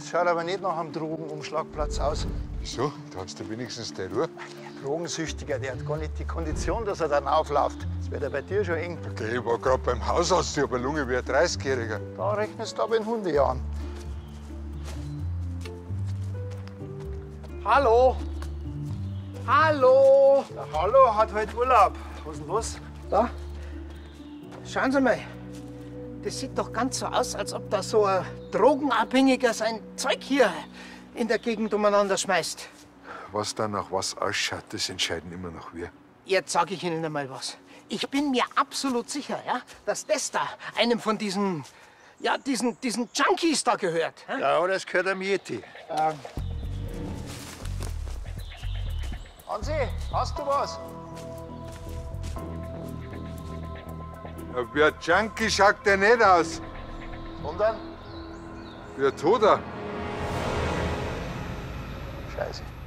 Das schaut aber nicht nach einem Drogenumschlagplatz aus. Wieso? Da hast du wenigstens deine Ruhe. Ein Drogensüchtiger, der hat gar nicht die Kondition, dass er dann aufläuft. Das wird ja bei dir schon eng. Okay, ich war gerade beim Hausarzt, ich hab eine Lunge wie ein 30-Jähriger. Da rechnest du aber in Hundejahren. Hallo? Hallo? Der Hallo hat heute Urlaub. Was denn was? Da? Schauen Sie mal. Das sieht doch ganz so aus, als ob da so ein Drogenabhängiger sein Zeug hier in der Gegend umeinander schmeißt. Was da nach was ausschaut, das entscheiden immer noch wir. Jetzt sage ich Ihnen einmal was. Ich bin mir absolut sicher, ja, dass das da einem von diesen Junkies da gehört. Ja? Ja, das gehört am Yeti. Hansi, hast du was? Ja, wie ein Junkie schaut der nicht aus. Sondern? Wie ein Toter. Scheiße.